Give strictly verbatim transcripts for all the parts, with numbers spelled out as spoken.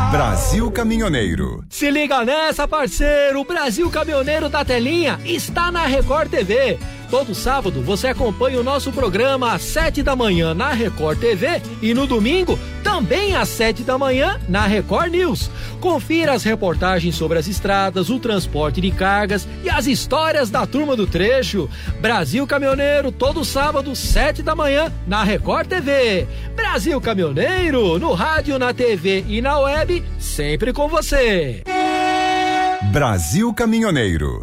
Brasil Caminhoneiro. Se liga nessa, parceiro, o Brasil Caminhoneiro da Telinha está na Record T V. Todo sábado você acompanha o nosso programa às sete da manhã na Record T V e no domingo também às sete da manhã na Record News. Confira as reportagens sobre as estradas, o transporte de cargas e as histórias da turma do trecho. Brasil Caminhoneiro, todo sábado, sete da manhã na Record T V. Brasil Caminhoneiro, no rádio, na T V e na web, sempre com você. Brasil Caminhoneiro.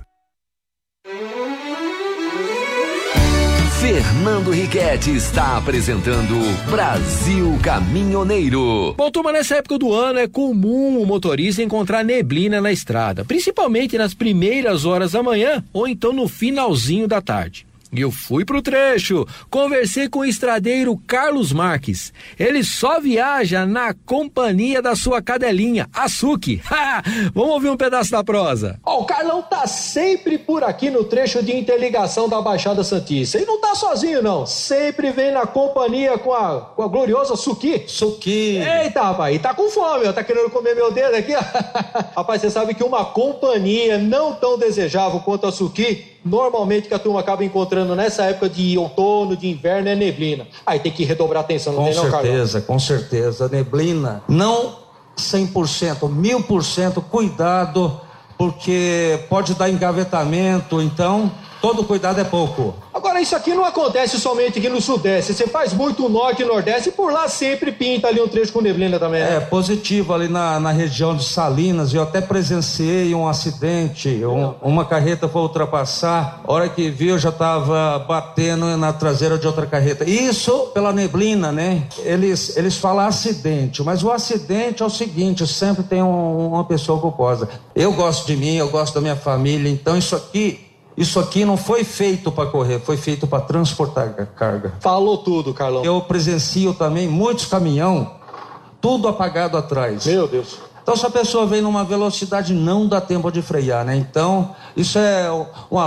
Fernando Riquetti está apresentando Brasil Caminhoneiro. Bom, turma, nessa época do ano é comum o motorista encontrar neblina na estrada, principalmente nas primeiras horas da manhã ou então no finalzinho da tarde. E eu fui pro trecho, conversei com o estradeiro Carlos Marques. Ele só viaja na companhia da sua cadelinha, a Suki. Vamos ouvir um pedaço da prosa. Ó, oh, o Carlão tá sempre por aqui no trecho de interligação da Baixada Santista. E não tá sozinho, não. Sempre vem na companhia com a, com a gloriosa Suki. Suki. Eita, rapaz, e tá com fome, ó. Tá querendo comer meu dedo aqui, ó. Rapaz, você sabe que uma companhia não tão desejável quanto a Suki, normalmente que a turma acaba encontrando nessa época de outono, de inverno, é neblina. Aí tem que redobrar a atenção, não com tem não, Carlão? Com certeza, com certeza. Neblina, não cem por cento, mil por cento, cuidado, porque pode dar engavetamento, então todo cuidado é pouco. Agora, isso aqui não acontece somente aqui no Sudeste. Você faz muito Norte e Nordeste e por lá sempre pinta ali um trecho com neblina também, né? É, positivo ali na, na região de Salinas. Eu até presenciei um acidente. Um, uma carreta foi ultrapassar. A hora que viu, já estava batendo na traseira de outra carreta. Isso pela neblina, né? Eles, eles falam acidente, mas o acidente é o seguinte: sempre tem um, uma pessoa culposa. Eu gosto de mim, eu gosto da minha família, então isso aqui... Isso aqui não foi feito para correr, foi feito para transportar carga. Falou tudo, Carlão. Eu presencio também muitos caminhão, tudo apagado atrás. Meu Deus. Então, se a pessoa vem numa velocidade, não dá tempo de frear, né? Então, isso é uma